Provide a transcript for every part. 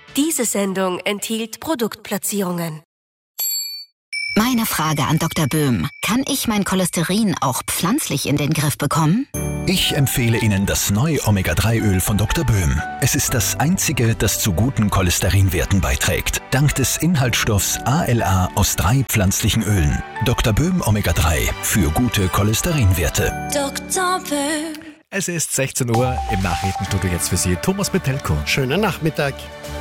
Diese Sendung enthielt Produktplatzierungen. Meine Frage an Dr. Böhm. Kann ich mein Cholesterin auch pflanzlich in den Griff bekommen? Ich empfehle Ihnen das neue Omega-3-Öl von Dr. Böhm. Es ist das einzige, das zu guten Cholesterinwerten beiträgt. Dank des Inhaltsstoffs ALA aus 3 pflanzlichen Ölen. Dr. Böhm Omega-3 für gute Cholesterinwerte. Dr. Böhm. Es ist 16 Uhr, im Nachrichtenstudio jetzt für Sie Thomas Petelko. Schönen Nachmittag.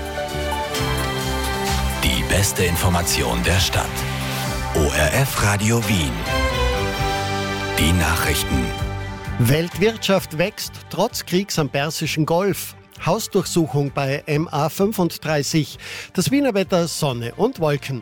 Die beste Information der Stadt. ORF Radio Wien. Die Nachrichten. Weltwirtschaft wächst trotz Kriegs am Persischen Golf. Hausdurchsuchung bei MA35. Das Wiener Wetter: Sonne und Wolken.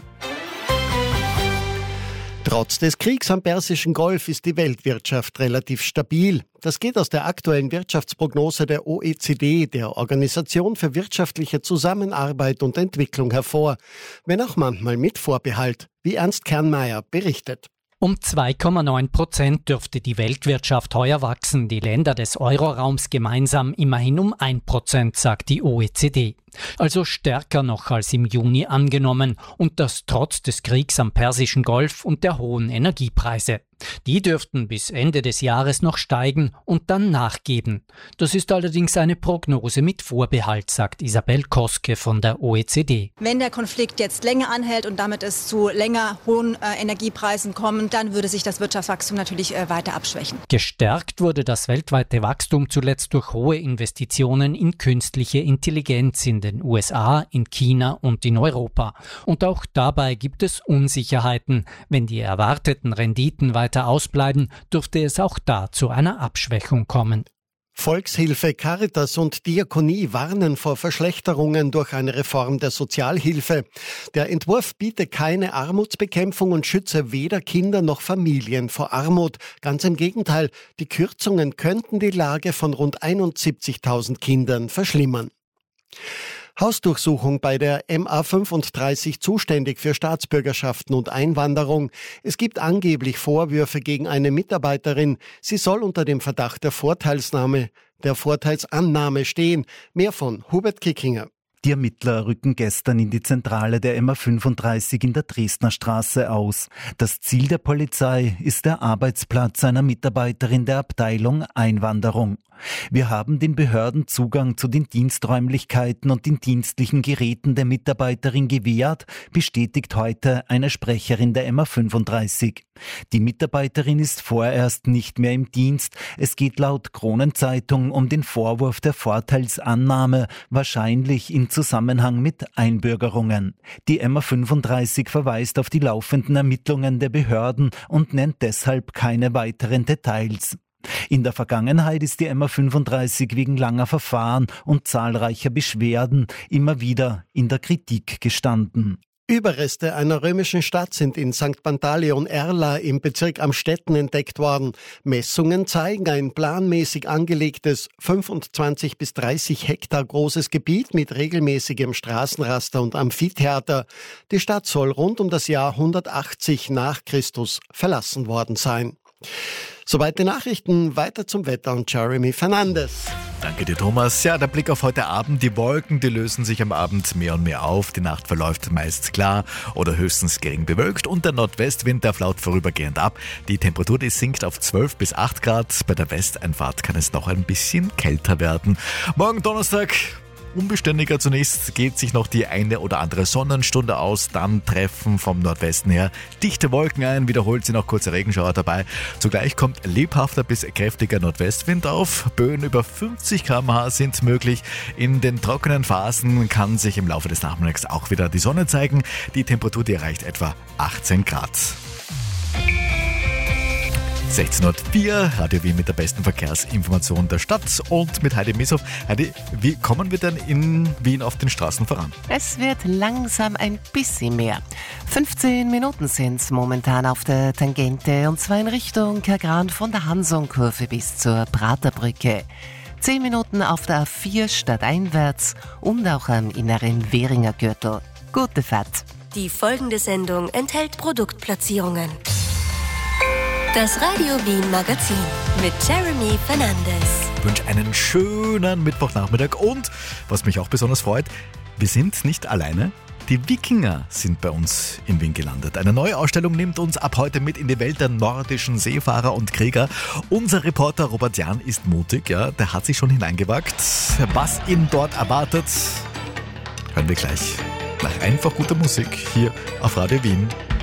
Trotz des Kriegs am Persischen Golf ist die Weltwirtschaft relativ stabil. Das geht aus der aktuellen Wirtschaftsprognose der OECD, der Organisation für wirtschaftliche Zusammenarbeit und Entwicklung, hervor, wenn auch manchmal mit Vorbehalt, wie Ernst Kernmeier berichtet. Um 2,9% dürfte die Weltwirtschaft heuer wachsen, die Länder des Euroraums gemeinsam immerhin um 1%, sagt die OECD. Also stärker noch als im Juni angenommen, und das trotz des Kriegs am Persischen Golf und der hohen Energiepreise. Die dürften bis Ende des Jahres noch steigen und dann nachgeben. Das ist allerdings eine Prognose mit Vorbehalt, sagt Isabel Koske von der OECD. Wenn der Konflikt jetzt länger anhält und damit es zu länger hohen Energiepreisen kommt, dann würde sich das Wirtschaftswachstum natürlich weiter abschwächen. Gestärkt wurde das weltweite Wachstum zuletzt durch hohe Investitionen in künstliche Intelligenz in den USA, in China und in Europa. Und auch dabei gibt es Unsicherheiten. Wenn die erwarteten Renditen weiter ausbleiben, dürfte es auch da zu einer Abschwächung kommen. Volkshilfe, Caritas und Diakonie warnen vor Verschlechterungen durch eine Reform der Sozialhilfe. Der Entwurf biete keine Armutsbekämpfung und schütze weder Kinder noch Familien vor Armut. Ganz im Gegenteil, die Kürzungen könnten die Lage von rund 71.000 Kindern verschlimmern. Hausdurchsuchung bei der MA35, zuständig für Staatsbürgerschaften und Einwanderung. Es gibt angeblich Vorwürfe gegen eine Mitarbeiterin. Sie soll unter dem Verdacht der Vorteilsannahme stehen. Mehr von Hubert Kickinger. Die Ermittler rücken gestern in die Zentrale der MA35 in der Dresdner Straße aus. Das Ziel der Polizei ist der Arbeitsplatz einer Mitarbeiterin der Abteilung Einwanderung. Wir haben den Behörden Zugang zu den Diensträumlichkeiten und den dienstlichen Geräten der Mitarbeiterin gewährt, bestätigt heute eine Sprecherin der MA35. Die Mitarbeiterin ist vorerst nicht mehr im Dienst. Es geht laut Kronenzeitung um den Vorwurf der Vorteilsannahme, wahrscheinlich in Zusammenhang mit Einbürgerungen. Die MA35 verweist auf die laufenden Ermittlungen der Behörden und nennt deshalb keine weiteren Details. In der Vergangenheit ist die MA35 wegen langer Verfahren und zahlreicher Beschwerden immer wieder in der Kritik gestanden. Überreste einer römischen Stadt sind in St. Pantaleon Erla im Bezirk Amstetten entdeckt worden. Messungen zeigen ein planmäßig angelegtes 25 bis 30 Hektar großes Gebiet mit regelmäßigem Straßenraster und Amphitheater. Die Stadt soll rund um das Jahr 180 nach Christus verlassen worden sein. Soweit die Nachrichten, weiter zum Wetter und Jeremy Fernandes. Danke dir, Thomas. Ja, der Blick auf heute Abend. Die Wolken, die lösen sich am Abend mehr und mehr auf. Die Nacht verläuft meist klar oder höchstens gering bewölkt und der Nordwestwind, der flaut vorübergehend ab. Die Temperatur, die sinkt auf 12 bis 8 Grad. Bei der Westeinfahrt kann es noch ein bisschen kälter werden. Morgen Donnerstag unbeständiger. Zunächst geht sich noch die eine oder andere Sonnenstunde aus, dann treffen vom Nordwesten her dichte Wolken ein, wiederholt sind auch kurze Regenschauer dabei. Zugleich kommt lebhafter bis kräftiger Nordwestwind auf. Böen über 50 km/h sind möglich. In den trockenen Phasen kann sich im Laufe des Nachmittags auch wieder die Sonne zeigen. Die Temperatur, die erreicht etwa 18 Grad. 16.04 Radio Wien mit der besten Verkehrsinformation der Stadt und mit Heidi Mishoff. Heidi, wie kommen wir denn in Wien auf den Straßen voran? Es wird langsam ein bisschen mehr. 15 Minuten sind es momentan auf der Tangente, und zwar in Richtung Kergran von der Hansonkurve bis zur Praterbrücke. 10 Minuten auf der A4 stadteinwärts und auch am inneren Währinger Gürtel. Gute Fahrt. Die folgende Sendung enthält Produktplatzierungen. Das Radio Wien Magazin mit Jeremy Fernandes. Ich wünsche einen schönen Mittwochnachmittag und, was mich auch besonders freut, wir sind nicht alleine. Die Wikinger sind bei uns in Wien gelandet. Eine neue Ausstellung nimmt uns ab heute mit in die Welt der nordischen Seefahrer und Krieger. Unser Reporter Robert Jahn ist mutig, ja, der hat sich schon hineingewagt. Was ihn dort erwartet, hören wir gleich. Nach einfach guter Musik hier auf Radio Wien.